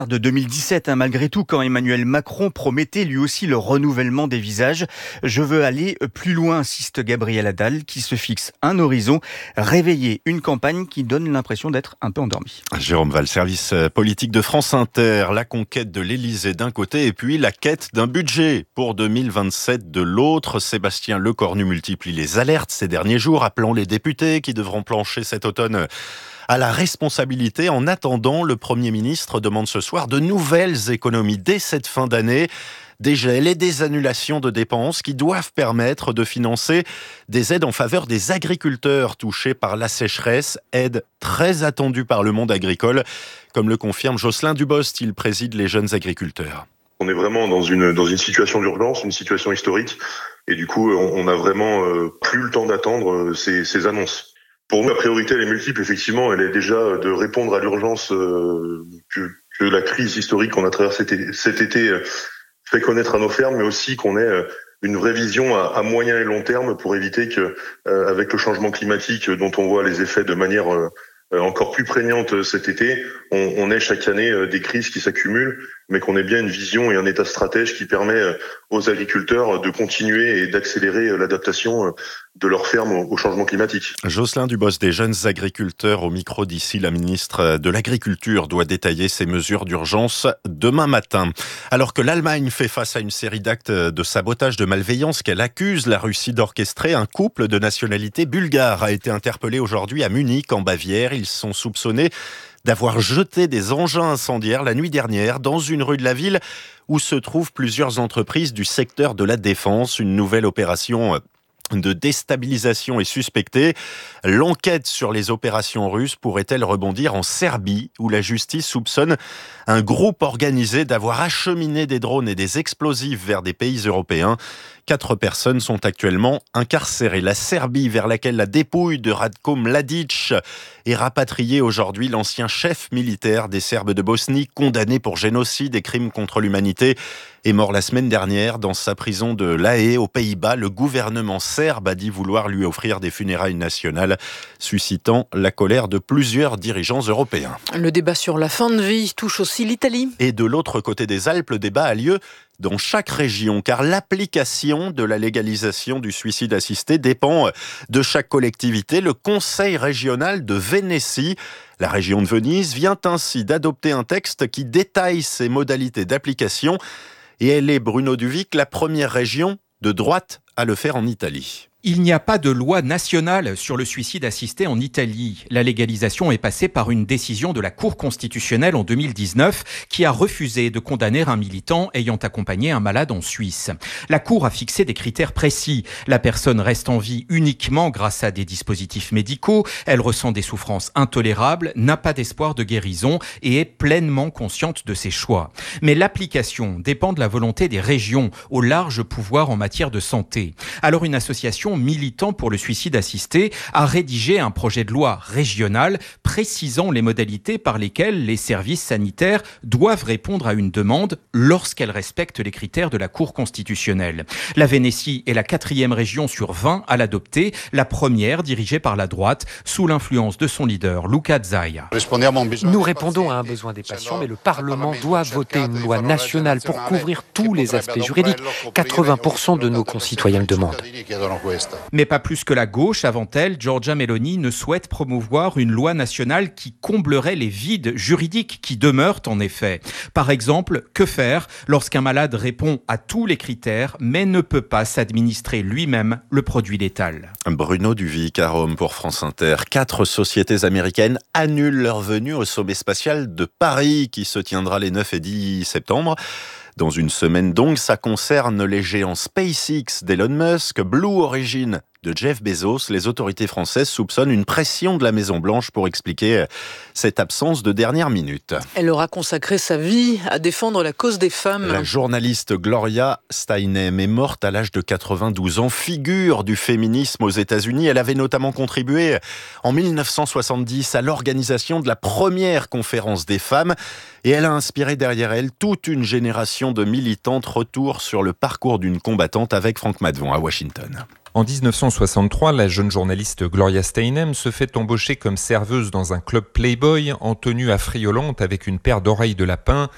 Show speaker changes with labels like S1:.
S1: De 2017, malgré tout, quand Emmanuel Macron promettait lui aussi le renouvellement des visages. Je veux aller plus loin, insiste Gabriel Attal, qui se fixe un horizon, réveiller une campagne qui donne l'impression d'être un peu endormie.
S2: Jérôme Val, service politique de France Inter, la conquête de l'Élysée d'un côté et puis la quête d'un budget pour 2027 de l'autre. Sébastien Lecornu multiplie les alertes ces derniers jours, appelant les députés qui devront plancher cet automne à la responsabilité. En attendant, le Premier ministre demande ce soir de nouvelles économies dès cette fin d'année. Des gels et des annulations de dépenses qui doivent permettre de financer des aides en faveur des agriculteurs touchés par la sécheresse, aides très attendues par le monde agricole, comme le confirme Jocelyn Dubost, il préside les jeunes agriculteurs.
S3: On est vraiment dans une situation d'urgence, une situation historique, et du coup, on n'a vraiment plus le temps d'attendre ces annonces. Pour nous, la priorité, elle est multiple, effectivement. Elle est déjà de répondre à l'urgence que la crise historique qu'on a traversée cet été fait connaître à nos fermes, mais aussi qu'on ait une vraie vision à moyen et long terme pour éviter que, avec le changement climatique dont on voit les effets de manière encore plus prégnante cet été, on ait chaque année des crises qui s'accumulent, mais qu'on ait bien une vision et un état stratège qui permet aux agriculteurs de continuer et d'accélérer l'adaptation de leurs fermes au changement climatique.
S2: Jocelyn Dubost des jeunes agriculteurs au micro d'ici. La ministre de l'Agriculture doit détailler ses mesures d'urgence demain matin. Alors que l'Allemagne fait face à une série d'actes de sabotage, de malveillance qu'elle accuse la Russie d'orchestrer, un couple de nationalité bulgare a été interpellé aujourd'hui à Munich, en Bavière. Ils sont soupçonnés d'avoir jeté des engins incendiaires la nuit dernière dans une rue de la ville où se trouvent plusieurs entreprises du secteur de la défense. Une nouvelle opération de déstabilisation est suspectée. L'enquête sur les opérations russes pourrait-elle rebondir en Serbie, où la justice soupçonne un groupe organisé d'avoir acheminé des drones et des explosifs vers des pays européens. 4 personnes sont actuellement incarcérées. La Serbie, vers laquelle la dépouille de Ratko Mladic est rapatriée aujourd'hui, l'ancien chef militaire des Serbes de Bosnie, condamné pour génocide et crimes contre l'humanité, est mort la semaine dernière dans sa prison de La Haye, aux Pays-Bas. Le gouvernement serbe a dit vouloir lui offrir des funérailles nationales, suscitant la colère de plusieurs dirigeants européens.
S4: Le débat sur la fin de vie touche aussi l'Italie.
S2: Et de l'autre côté des Alpes, le débat a lieu dans chaque région, car l'application de la légalisation du suicide assisté dépend de chaque collectivité. Le Conseil régional de Vénétie, la région de Venise, vient ainsi d'adopter un texte qui détaille ses modalités d'application, et elle est, Bruno Duvic, la première région de droite à le faire en Italie.
S5: Il n'y a pas de loi nationale sur le suicide assisté en Italie. La légalisation est passée par une décision de la Cour constitutionnelle en 2019 qui a refusé de condamner un militant ayant accompagné un malade en Suisse. La Cour a fixé des critères précis. La personne reste en vie uniquement grâce à des dispositifs médicaux, elle ressent des souffrances intolérables, n'a pas d'espoir de guérison et est pleinement consciente de ses choix. Mais l'application dépend de la volonté des régions au large pouvoir en matière de santé. Alors une association militant pour le suicide assisté a rédigé un projet de loi régional précisant les modalités par lesquelles les services sanitaires doivent répondre à une demande lorsqu'elle respecte les critères de la Cour constitutionnelle. La Vénétie est la 4e région sur 20 à l'adopter, la première dirigée par la droite sous l'influence de son leader Luca Zaia.
S6: Nous répondons à un besoin des patients, mais le Parlement doit voter une loi nationale pour couvrir tous les aspects juridiques. 80% de nos concitoyens le demandent.
S5: Mais pas plus que la gauche, avant elle, Giorgia Meloni ne souhaite promouvoir une loi nationale qui comblerait les vides juridiques qui demeurent en effet. Par exemple, que faire lorsqu'un malade répond à tous les critères mais ne peut pas s'administrer lui-même le produit létal?
S2: Bruno Duvic à Rome pour France Inter. 4 sociétés américaines annulent leur venue au sommet spatial de Paris qui se tiendra les 9 et 10 septembre. Dans une semaine donc, ça concerne les géants SpaceX d'Elon Musk, Blue Origin de Jeff Bezos. Les autorités françaises soupçonnent une pression de la Maison-Blanche pour expliquer cette absence de dernière minute.
S4: Elle aura consacré sa vie à défendre la cause des femmes.
S2: La journaliste Gloria Steinem est morte à l'âge de 92 ans, figure du féminisme aux États-Unis. Elle avait notamment contribué en 1970 à l'organisation de la première conférence des femmes et elle a inspiré derrière elle toute une génération de militantes. Retour sur le parcours d'une combattante avec Franck Madvon à Washington.
S7: En 1963, la jeune journaliste Gloria Steinem se fait embaucher comme serveuse dans un club Playboy en tenue affriolante avec une paire d'oreilles de lapin